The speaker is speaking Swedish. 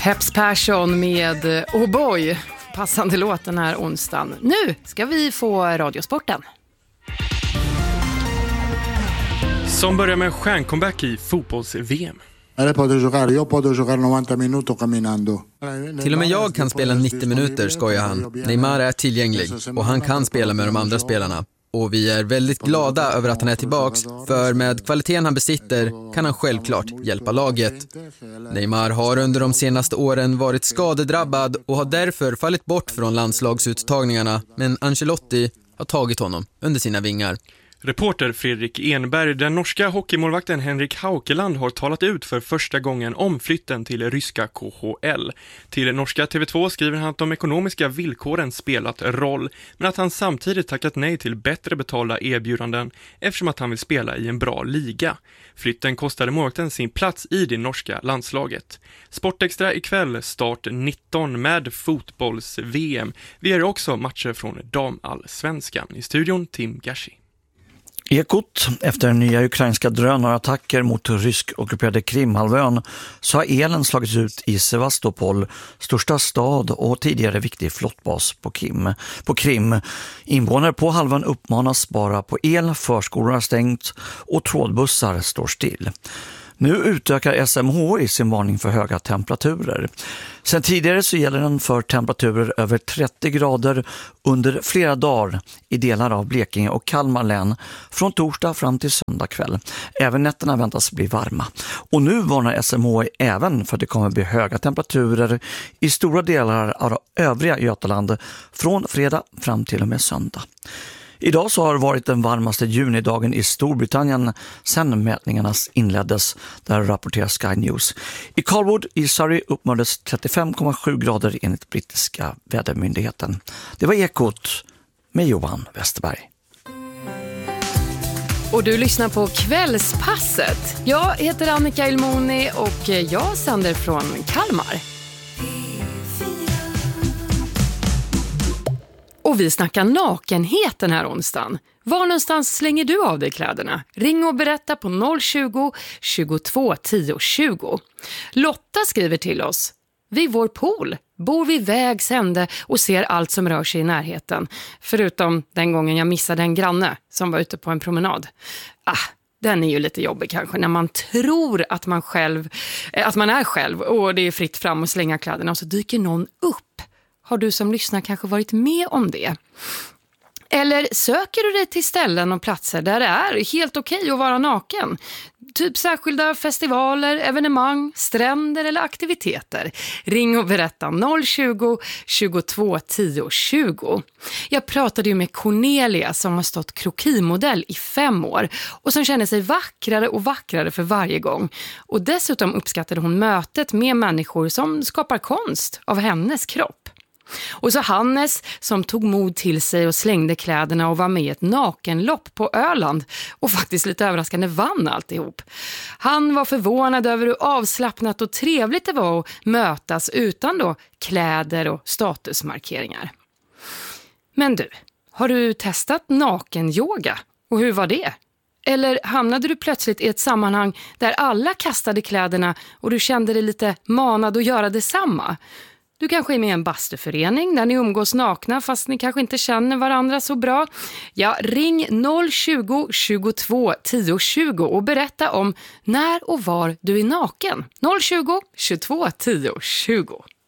Peps Persson med Oh Boy, passande låt den här onsdagen. Nu ska vi få Radiosporten. Som börjar med en stjärncomeback i fotbolls-VM. Till och med jag kan spela 90 minuter, skojar han. Neymar är tillgänglig och han kan spela med de andra spelarna. Och vi är väldigt glada över att han är tillbaks, för med kvaliteten han besitter kan han självklart hjälpa laget. Neymar har under de senaste åren varit skadedrabbad och har därför fallit bort från landslagsuttagningarna, men Ancelotti har tagit honom under sina vingar. Reporter Fredrik Enberg, den norska hockeymålvakten Henrik Haukeland har talat ut för första gången om flytten till ryska KHL. Till norska TV2 skriver han att de ekonomiska villkoren spelat roll, men att han samtidigt tackat nej till bättre betalda erbjudanden eftersom att han vill spela i en bra liga. Flytten kostade målvakten sin plats i det norska landslaget. Sportextra ikväll, start 19 med fotbolls-VM. Vi har också matcher från damallsvenskan. I studion Tim Gashi. Ekot. Efter nya ukrainska drönarattacker mot rysk-ockuperade Krimhalvön så har elen slagits ut i Sevastopol, största stad och tidigare viktig flottbas på Krim. Invånare på halvön uppmanas spara på el, förskolor har stängt och trådbussar står still. Nu utökar SMHI sin varning för höga temperaturer. Sen tidigare så gäller den för temperaturer över 30 grader under flera dagar i delar av Blekinge och Kalmar län från torsdag fram till söndag kväll. Även nätterna väntas bli varma. Och nu varnar SMHI även för att det kommer bli höga temperaturer i stora delar av övriga Götaland från fredag fram till och med söndag. Idag så har det varit den varmaste junidagen i Storbritannien sedan mätningarna inleddes, där rapporterar Sky News. I Carlwood i Surrey uppmåddes 35,7 grader enligt brittiska vädermyndigheten. Det var Ekot med Johan Westerberg. Och du lyssnar på Kvällspasset. Jag heter Annika Ilmoni och jag sänder från Kalmar. Och vi snackar nakenhet den här onsdagen. Var någonstans slänger du av dig kläderna? Ring och berätta på 020 22 10 20. Lotta skriver till oss. Vid vår pool bor vid vägs ände och ser allt som rör sig i närheten. Förutom den gången jag missade en granne som var ute på en promenad. Den är ju lite jobbig kanske när man tror att man är själv och det är fritt fram att slänga kläderna och så dyker någon upp. Har du som lyssnar kanske varit med om det? Eller söker du dig till ställen och platser där det är helt okej att vara naken? Typ särskilda festivaler, evenemang, stränder eller aktiviteter. Ring och berätta 020 22 10 20. Jag pratade ju med Cornelia som har stått krokimodell i 5 år och som känner sig vackrare och vackrare för varje gång. Och dessutom uppskattade hon mötet med människor som skapar konst av hennes kropp. Och så Hannes som tog mod till sig och slängde kläderna och var med i ett nakenlopp på Öland och faktiskt lite överraskande vann alltihop. Han var förvånad över hur avslappnat och trevligt det var att mötas utan då kläder och statusmarkeringar. Men du, har du testat nakenyoga? Och hur var det? Eller hamnade du plötsligt i ett sammanhang där alla kastade kläderna och du kände dig lite manad att göra detsamma? Du kanske är med i en bastuförening där ni umgås nakna fast ni kanske inte känner varandra så bra. Ja, ring 020 22 10 20 och berätta om när och var du är naken. 020 22 10 20.